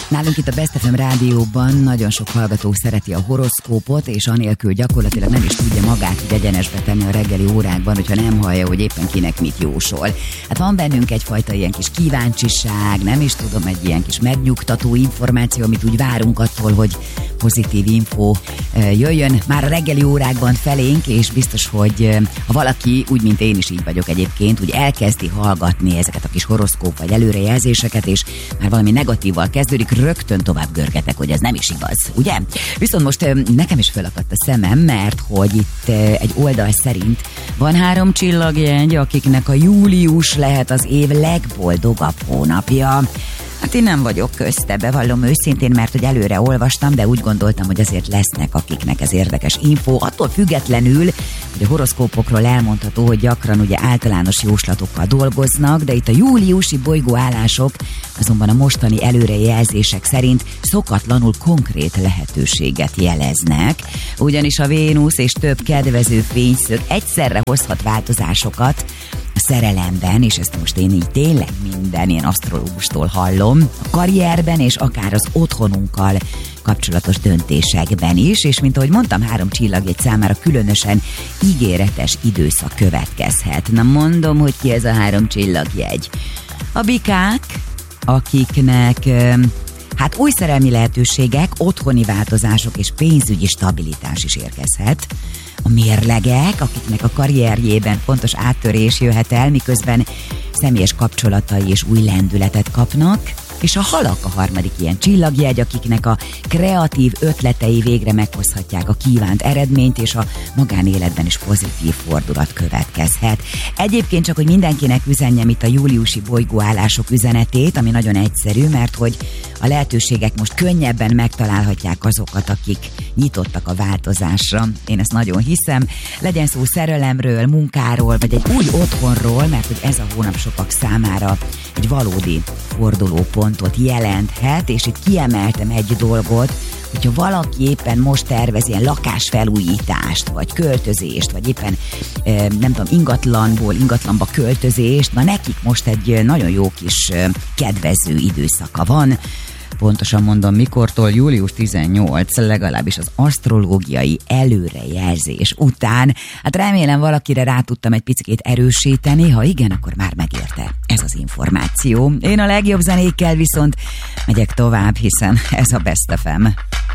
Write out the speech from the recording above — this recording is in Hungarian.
Nálunk itt a Best FM rádióban nagyon sok hallgató szereti a horoszkópot, és anélkül gyakorlatilag nem is tudja magát így egyenesbe tenni a reggeli órákban, hogyha nem hallja, hogy éppen kinek mit jósol. Hát van bennünk egyfajta ilyen kis kíváncsiság, nem is tudom, egy ilyen kis megnyugtató információ, amit úgy várunk attól, hogy pozitív info jöjjön már a reggeli órákban felénk, és biztos, hogy ha valaki, úgy mint én is így vagyok egyébként, úgy elkezdi hallgatni ezeket a kis horoszkóp vagy előrejelzéseket, és már valami negatívval kezdődik, rögtön tovább görgetek, hogy ez nem is igaz, ugye? Viszont most nekem is fölakadt a szemem, mert hogy itt egy oldal szerint van 3 csillagjegy, akiknek a július lehet az év legboldogabb hónapja. Hát én nem vagyok közte, bevallom őszintén, mert hogy előre olvastam, de úgy gondoltam, hogy azért lesznek, akiknek ez érdekes info. Attól függetlenül, hogy a horoszkópokról elmondható, hogy gyakran ugye általános jóslatokkal dolgoznak, de itt a júliusi bolygóállások azonban a mostani előrejelzések szerint szokatlanul konkrét lehetőséget jeleznek, ugyanis a Vénusz és több kedvező fényszög egyszerre hozhat változásokat a szerelemben, és ezt most én így tényleg minden ilyen asztrológustól hallom, a karrierben és akár az otthonunkkal kapcsolatos döntésekben is, és mint ahogy mondtam, 3 csillagjegy számára különösen ígéretes időszak következhet. Na mondom, hogy ki ez a 3 csillagjegy. A bikák, akiknek hát új szerelmi lehetőségek, otthoni változások és pénzügyi stabilitás is érkezhet. A mérlegek, akiknek a karrierjében fontos áttörés jöhet el, miközben személyes kapcsolatai és új lendületet kapnak, és a halak a harmadik ilyen csillagjegy, akiknek a kreatív ötletei végre meghozhatják a kívánt eredményt, és a magánéletben is pozitív fordulat következhet. Egyébként csak, hogy mindenkinek üzenjem itt a júliusi bolygóállások üzenetét, ami nagyon egyszerű, mert hogy a lehetőségek most könnyebben megtalálhatják azokat, akik nyitottak a változásra. Én ezt nagyon hiszem. Legyen szó szerelemről, munkáról, vagy egy új otthonról, mert hogy ez a hónap sokak számára egy valódi fordulópontot jelenthet, és itt kiemeltem egy dolgot, hogyha valaki éppen most tervez ilyen lakásfelújítást, vagy költözést, vagy éppen nem tudom, ingatlanból ingatlanba költözést, na nekik most egy nagyon jó kis kedvező időszaka van. Pontosan mondom, mikortól, július 18, legalábbis az asztrológiai előrejelzés után. Hát remélem valakire rá tudtam egy picit erősíteni, ha igen, akkor már megérte ez az információ. Én a legjobb zenékkel viszont megyek tovább, hiszen ez a Best FM.